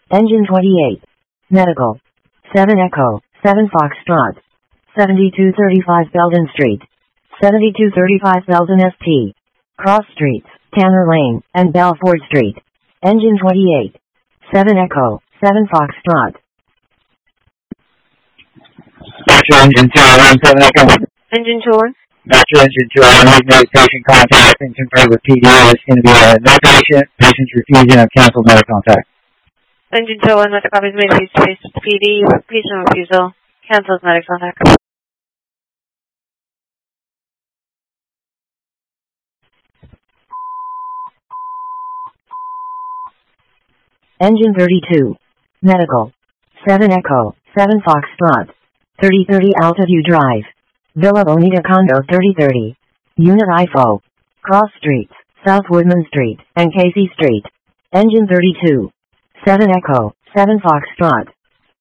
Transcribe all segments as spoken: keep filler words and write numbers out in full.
Engine twenty-eight. Medical. seven Echo, seven Foxtrot. seventy-two thirty-five Belden Street. seventy-two thirty-five Belden S T. Cross Streets, Tanner Lane, and Belford Street. Engine twenty-eight. seven Echo, seven Foxtrot. Metro Engine two oh one, seven Echo. Engine two one. Metro Engine two oh one, we've made patient contact and confirmed with P D. It's going to be a no patient, patient's refusing of canceled medical contact. Engine two oh one, medical copies made with P D, patient refusal, cancels medical contact. Engine thirty-two. Medical. seven Echo, seven Foxtrot. thirty thirty Altitude Drive. Villa Bonita Condo thirty thirty. Unit I F O. Cross Streets, South Woodman Street, and Casey Street. Engine thirty-two. seven Echo, seven Foxtrot.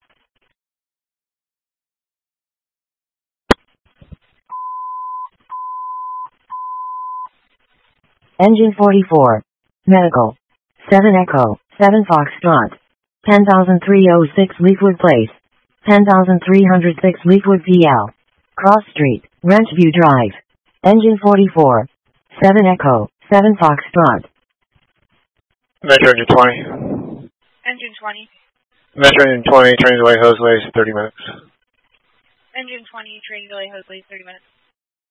Engine forty-four. Medical. seven Echo, seven Foxtrot. ten thousand three hundred six Leafwood Place. ten thousand three hundred six Leafwood P L. Cross Street, Ranchview Drive. Engine forty-four. seven Echo, seven Foxtrot. Metro Engine twenty. Engine twenty. Metro Engine twenty, trains away, hose ways, thirty minutes. Engine twenty, trains away, hose ways, thirty minutes.